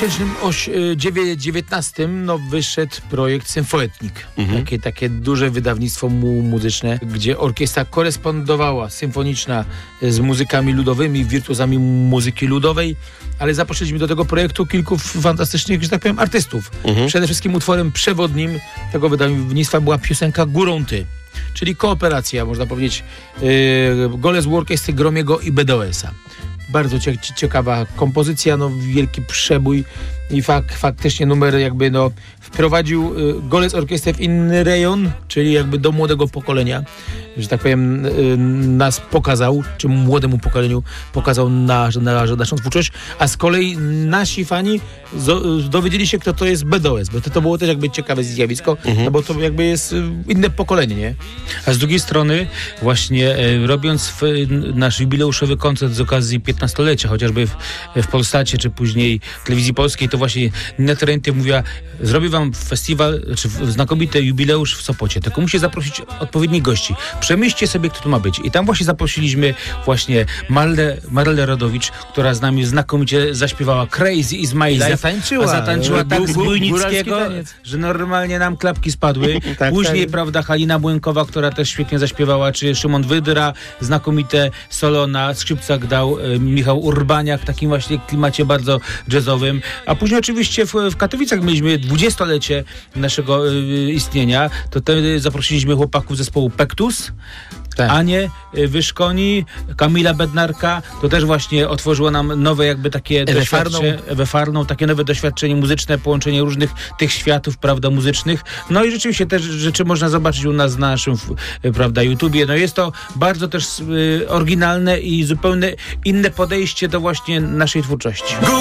2019 wyszedł projekt Symfoetnik. Takie duże wydawnictwo muzyczne, gdzie orkiestra korespondowała symfoniczna z muzykami ludowymi, wirtuozami muzyki ludowej, ale zaprosiliśmy do tego projektu kilku fantastycznych, że tak powiem, artystów. Przede wszystkim utworem przewodnim tego wydawnictwa była piosenka Górą Ty, czyli kooperacja, można powiedzieć, Golec Orkiestry Gromiego i BDOS-a. Bardzo ciekawa kompozycja, wielki przebój i faktycznie numer wprowadził Golec Orkiestrę w inny rejon, czyli jakby do młodego pokolenia, że tak powiem, nas pokazał, czy młodemu pokoleniu pokazał naszą twórczość, a z kolei nasi fani dowiedzieli się, kto to jest BDOS, bo to było też jakby ciekawe zjawisko, bo to jakby jest inne pokolenie, nie? A z drugiej strony właśnie robiąc nasz jubileuszowy koncert z okazji 15-lecia, chociażby w Polsacie, czy później w Telewizji Polskiej, to właśnie Nina Terentiew mówiła, zrobię wam festiwal, czy znakomity jubileusz w Sopocie, tylko musi zaprosić odpowiednich gości. Przemyślcie sobie, kto tu ma być. I tam właśnie zaprosiliśmy właśnie Marlę Rodowicz, która z nami znakomicie zaśpiewała Crazy is my life. Zatańczyła tak z Bujnickiego, że normalnie nam klapki spadły. Później, prawda, Halina Błękowa, która też świetnie zaśpiewała, czy Szymon Wydra, znakomite solo na skrzypcach dał Michał Urbaniak w takim właśnie klimacie bardzo jazzowym. A później oczywiście w Katowicach mieliśmy 20-lecie naszego istnienia. To wtedy zaprosiliśmy chłopaków zespołu Pektus, Anię Wyszkoni, Kamila Bednarka, to też właśnie otworzyło nam nowe jakby takie Ewę Farną, takie nowe doświadczenie muzyczne, połączenie różnych tych światów, prawda, muzycznych. No i rzeczywiście też rzeczy można zobaczyć u nas na naszym, prawda, YouTubie. No jest to bardzo też oryginalne i zupełnie inne podejście do właśnie naszej twórczości.